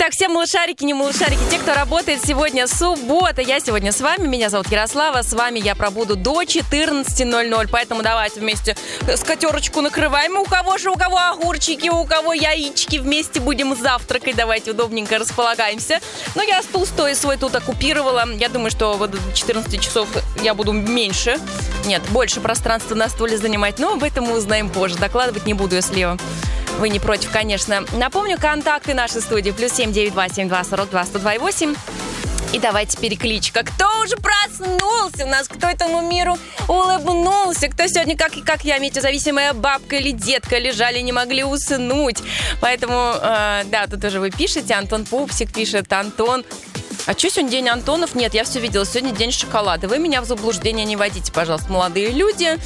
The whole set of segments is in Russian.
Итак, все малышарики, не малышарики, те, кто работает сегодня, суббота. Я сегодня с вами, меня зовут Ярослава, с вами я пробуду до 14:00, поэтому давайте вместе скатерочку накрываем. У кого огурчики, у кого яички, вместе будем завтракать, давайте удобненько располагаемся. Но я стул свой тут оккупировала, я думаю, что вот до 14 часов я буду больше пространства на стуле занимать, но об этом мы узнаем позже, докладывать не буду, если вы не против, конечно. Напомню, контакты нашей студии: +7 9 72 42 102 И давайте перекличка. Кто уже проснулся у нас? Кто этому миру улыбнулся? Кто сегодня, как я, метеозависимая бабка или детка, лежали, не могли уснуть? Поэтому, тут уже вы пишете. Антон Пупсик пишет. Антон. А что сегодня день Антонов? Нет, я все видела. Сегодня день шоколада. Вы меня в заблуждение не вводите, пожалуйста, молодые люди.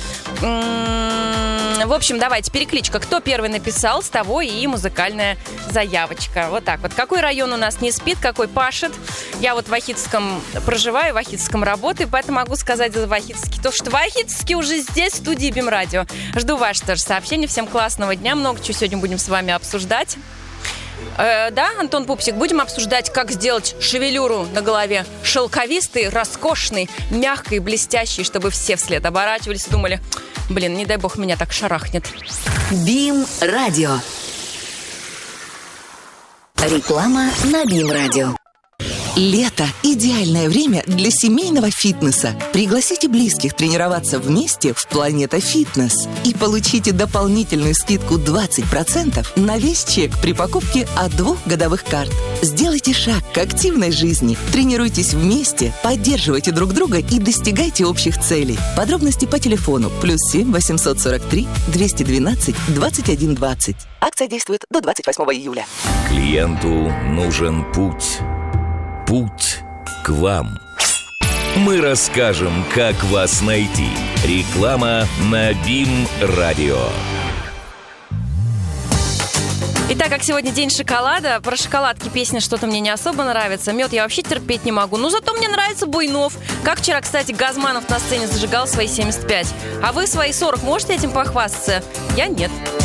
В общем, давайте, перекличка. Кто первый написал, с того и музыкальная заявочка. Вот так вот. Какой район у нас не спит, какой пашет? Я вот в Вахитовском проживаю, в Вахитовском работаю, поэтому могу сказать за Вахитовский. То, что Вахитовский уже здесь, в студии БИМ-радио. Жду ваши тоже сообщения. Всем классного дня. Много чего сегодня будем с вами обсуждать. Антон Пупсик, будем обсуждать, как сделать шевелюру на голове шелковистой, роскошной, мягкой, блестящей, чтобы все вслед оборачивались и думали: не дай бог меня так шарахнет. БИМ-радио. Реклама на БИМ-радио. Лето – идеальное время для семейного фитнеса. Пригласите близких тренироваться вместе в Планета Фитнес и получите дополнительную скидку 20% на весь чек при покупке от 2 годовых карт. Сделайте шаг к активной жизни. Тренируйтесь вместе, поддерживайте друг друга и достигайте общих целей. Подробности по телефону +7 843 212 21 20. Акция действует до 28 июля. Клиенту нужен путь. Путь к вам. Мы расскажем, как вас найти. Реклама на БИМ-радио. Итак, как сегодня день шоколада, про шоколадки песня что-то мне не особо нравится. Мед я вообще терпеть не могу. Но зато мне нравится Буйнов. Как вчера, кстати, Газманов на сцене зажигал свои 75. А вы свои 40 можете этим похвастаться? Я нет.